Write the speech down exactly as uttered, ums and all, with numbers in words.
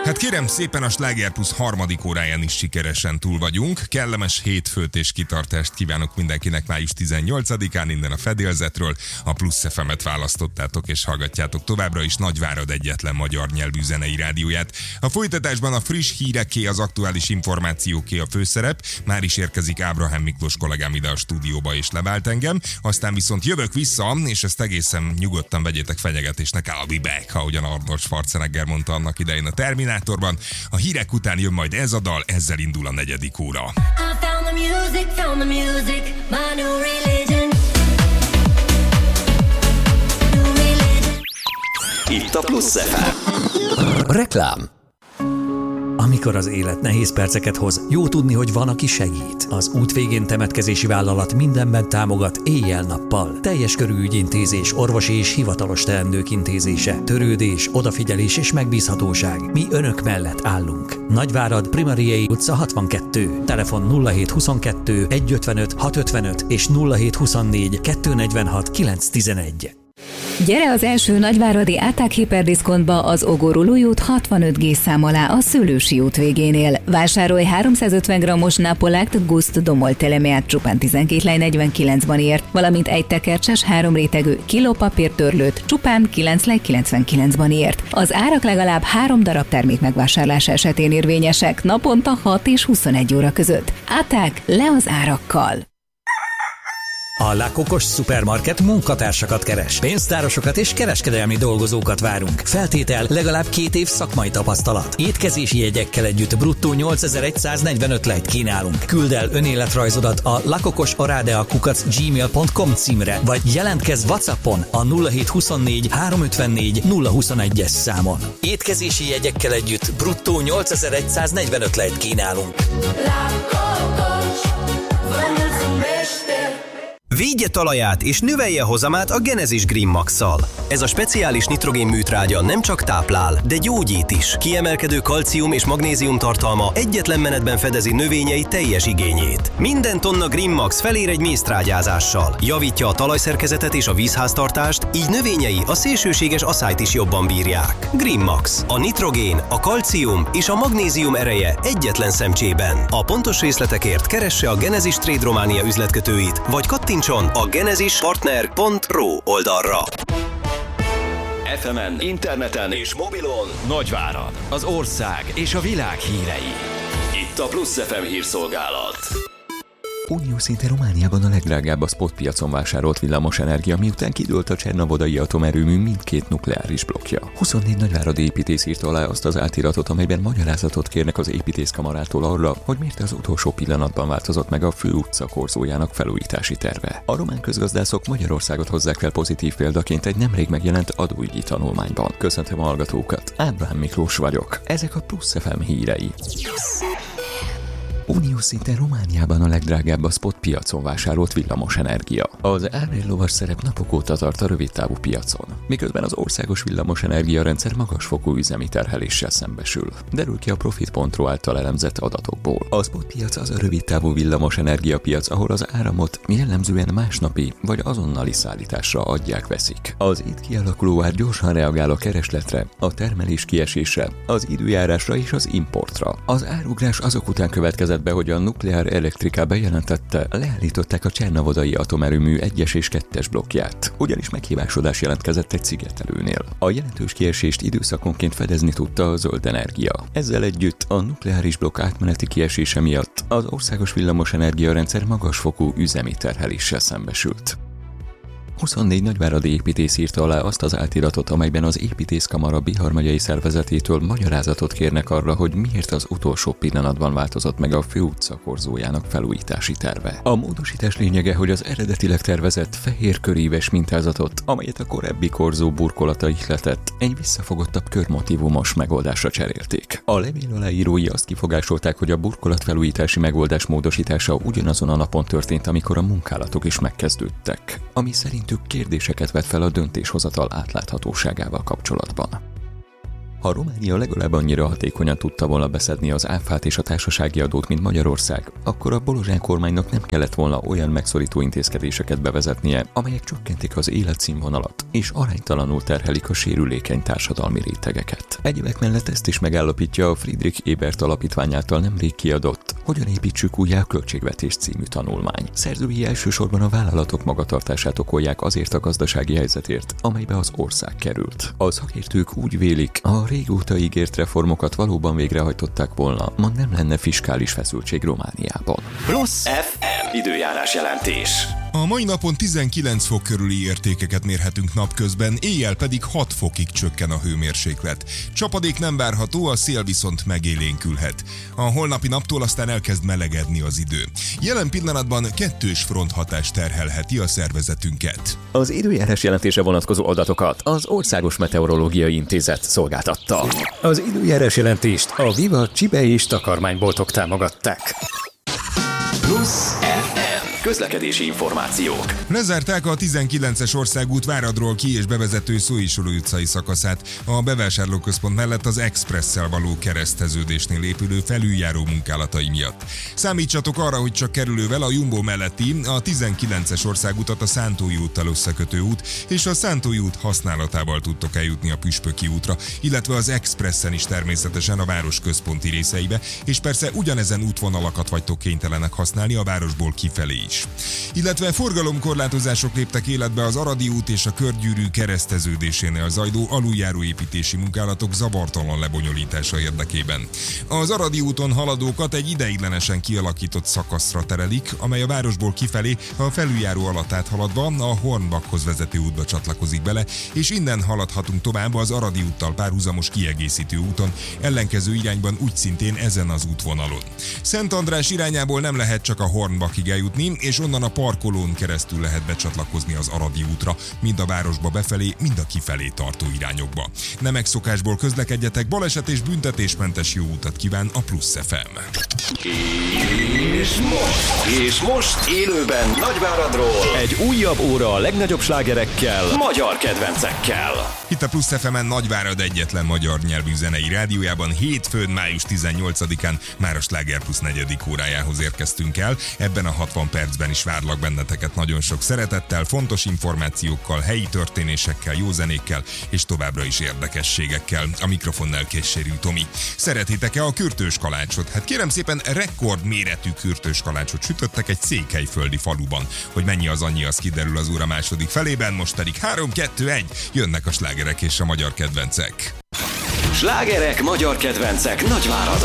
Hát kérem szépen, a Sláger Plusz harmadik óráján is sikeresen túl vagyunk. Kellemes hétfőt és kitartást kívánok mindenkinek május tizennyolcadikán innen a fedélzetről. A Plusz ef emet választottátok és hallgatjátok továbbra is Nagyvárad egyetlen magyar nyelvű zenei rádióját. A folytatásban a friss híreké, az aktuális információké a főszerep. Már is érkezik Ábrahám Miklós kollégám ide a stúdióba és levált engem. Aztán viszont jövök vissza, és ezt egészen nyugodtan vegyétek fenyegetésnek, I'll be back, ahogyan Arnold Schwarzenegger mondta annak idején a Terminátorban. A hírek után jön majd ez a dal, ezzel indul a negyedik óra. Itt a Plusz ef em. Reklám. Amikor az élet nehéz perceket hoz, jó tudni, hogy van, aki segít. Az út végén temetkezési vállalat mindenben támogat éjjel-nappal. Teljes körű ügyintézés, orvosi és hivatalos teendők intézése, törődés, odafigyelés és megbízhatóság. Mi önök mellett állunk. Nagyvárad, Primariei utca hatvankettő. Telefon nulla hét huszonkettő egyszázötvenöt hatszázötvenöt és nulla hét huszonnégy kétszáznegyvenhat kilencszáztizenegy. Gyere az első nagyváradi Áták Hiperdiszkontba az Ogorulói út hatvanöt G szám alá a Szőlősi út végénél. Vásárolj háromszázötven grammos Napolákt Gust Domol telemeát csupán tizenkét lej negyvenkilencben ért, valamint egy tekercses három rétegű kilópapírtörlőt csupán kilenc lej kilencvenkilencben ért. Az árak legalább három darab termék megvásárlása esetén érvényesek, naponta hat és huszonegy óra között. Áták, le az árakkal! A La Cocos Supermarket munkatársakat keres. Pénztárosokat és kereskedelmi dolgozókat várunk. Feltétel legalább két év szakmai tapasztalat. Étkezési jegyekkel együtt bruttó nyolcezer-száznegyvenöt lejt kínálunk. Küld el önéletrajzodat a lakokosaradea kukac gmail pont com címre, vagy jelentkezz WhatsAppon a nulla hét huszonnégy háromszázötvennégy nulla huszonegyes számon. Étkezési jegyekkel együtt bruttó nyolcezer-száznegyvenöt lejt kínálunk. La Cocos, Védje talaját és növelje hozamát a Genesis Green Max-szal. Ez a speciális nitrogén műtrágya nem csak táplál, de gyógyít is. Kiemelkedő kalcium és magnézium tartalma egyetlen menetben fedezi növényei teljes igényét. Minden tonna Green Max felér egy méztrágyázással. Javítja a talajszerkezetet és a vízháztartást, így növényei a szélsőséges aszályt is jobban bírják. Green Max. A nitrogén, a kalcium és a magnézium ereje egyetlen szemcsében. A pontos részletekért keresse a Genesis Trade Románia üzletkötőit, vagy kattintson a genesispartner pont ro oldalra. ef emen, interneten és mobilon Nagyvárad, az ország és a világ hírei. Itt a Plusz ef em hírszolgálat. Uniós szinten Romániában a legdrágább a spot piacon vásárolt villamosenergia, miután kidőlt a Csernavodai atomerőmű mindkét nukleáris blokkja. huszonnégy nagyváradi építész írta alá azt az átiratot, amelyben magyarázatot kérnek az építészkamarától arra, hogy miért az utolsó pillanatban változott meg a fő utca korzójának felújítási terve. A román közgazdászok Magyarországot hozzák fel pozitív példaként egy nemrég megjelent adóügyi tanulmányban. Köszöntöm a hallgatókat, Ábrahám Miklós vagyok. Ezek a Plusz ef em hírei. Uniós szinten Romániában a legdrágább a spot piacon vásárolt villamosenergia. Az árérlovas szerep napok óta tart a rövidtávú piacon, miközben az országos villamosenergia rendszer magasfokú üzemi terheléssel szembesül. Derül ki a Profit pont ro által elemzett adatokból. A spot piac az a rövidtávú villamosenergia piac, ahol az áramot jellemzően másnapi vagy azonnali szállításra adják-veszik. Az itt kialakuló ár gyorsan reagál a keresletre, a termelés kiesésre, az időjárásra és az importra. Az árugrás azok után következett be, hogy a Nuclear Electrica bejelentette, leállították a Csernavodai atomerőmű egyes és kettes blokkját, ugyanis meghívásodás jelentkezett egy szigetelőnél. A jelentős kiesést időszakonként fedezni tudta a zöld energia. Ezzel együtt a nukleáris blokk átmeneti kiesése miatt az országos villamosenergia rendszer magasfokú üzemi terheléssel szembesült. huszonnégy nagyváradi építész írta alá azt az átiratot, amelyben az építészkamara Bihar megyei szervezetétől magyarázatot kérnek arra, hogy miért az utolsó pillanatban változott meg a főutca korzójának felújítási terve. A módosítás lényege, hogy az eredetileg tervezett fehér köríves mintázatot, amelyet a korábbi korzó burkolata ihletett, egy visszafogottabb körmotívumos megoldásra cserélték. A levél aláírói azt kifogásolták, hogy a burkolat felújítási megoldás módosítása ugyanazon a napon történt, amikor a munkálatok is megkezdődtek, ami szerint kérdéseket vet fel a döntéshozatal átláthatóságával kapcsolatban. Ha Románia legalább annyira hatékonyan tudta volna beszedni az áfát és a társasági adót, mint Magyarország, akkor a bolozsán kormánynak nem kellett volna olyan megszorító intézkedéseket bevezetnie, amelyek csökkentik az életszínvonalat és aránytalanul terhelik a sérülékeny társadalmi rétegeket. Egyebek mellett ezt is megállapítja a Friedrich Ebert Alapítvány által nemrég kiadott Hogyan építsük újjá a költségvetés című tanulmány. Szerzői elsősorban a vállalatok magatartását okolják azért a gazdasági helyzetért, amelybe az ország került. A szakértők úgy vélik, a régóta ígért reformokat valóban végrehajtották volna, ma nem lenne fiskális feszültség Romániában. Plusz ef em időjárás jelentés. A mai napon tizenkilenc fok körüli értékeket mérhetünk napközben, éjjel pedig hat fokig csökken a hőmérséklet. Csapadék nem várható, a szél viszont megélénkülhet. A holnapi naptól aztán elkezd melegedni az idő. Jelen pillanatban kettős fronthatás terhelheti a szervezetünket. Az időjárás jelentése vonatkozó adatokat az Országos Meteorológiai Intézet szolgáltatta. Az időjárás jelentést a Viva csibe és takarmányboltok támogatták. Plusz ef em közlekedési információk. Lezárták a tizenkilences országút Váradról ki- és bevezető Szóisoló utcai szakaszát. A bevásárlóközpont mellett az Expresszel való kereszteződésnél épülő felüljáró munkálatai miatt. Számítsatok arra, hogy csak kerülővel a Jumbo melletti a tizenkilences országutat a Szántói úttal összekötő út és a Szántói út használatával tudtok eljutni a Püspöki útra, illetve az Expressen is természetesen a város központi részeibe, és persze ugyanezen útvonalakat vagytok kénytelenek használni a városból kifelé is. Illetve forgalomkorlátozások léptek életbe az Aradi út és a Körgyűrű kereszteződésénél zajló aluljáróépítési munkálatok zavartalan lebonyolítása érdekében. Az Aradi úton haladókat egy ideiglenesen kialakított szakaszra terelik, amely a városból kifelé a felüljáró alatt áthaladva a Hornbachhoz vezető útba csatlakozik bele, és innen haladhatunk tovább az Aradi úttal párhuzamos kiegészítő úton, ellenkező irányban úgy szintén ezen az útvonalon. Szent András irányából nem lehet csak a Hornbachig eljutni, és onnan a parkolón keresztül lehet becsatlakozni az Aradi útra, mind a városba befelé, mind a kifelé tartó irányokba. Nem megszokásból közlekedjetek, baleset és büntetésmentes jó utat kíván a Plusz ef em. És most, és most élőben Nagyváradról egy újabb óra a legnagyobb slágerekkel, magyar kedvencekkel. Itt a Plusz ef emen Nagyvárad egyetlen magyar nyelvű zenei rádiójában hétfőn, május tizennyolcadikán már a Sláger Plusz negyedik órájához érkeztünk el. Ebben a hatvan percben is várlak benneteket nagyon sok szeretettel, fontos információkkal, helyi történésekkel, jó zenékkel és továbbra is érdekességekkel. A mikrofonnál Késsérű Tomi. Szeretitek-e a kürtős kalácsot? Hát kérem szépen, rekordméretű kürtős kalácsot sütöttek egy székelyföldi faluban. Hogy mennyi az annyi, az kiderül az óra második felében, most pedig három, kettő, egy, jönnek a slágerek és a magyar kedvencek. Slágerek, magyar kedvencek Nagyváradon.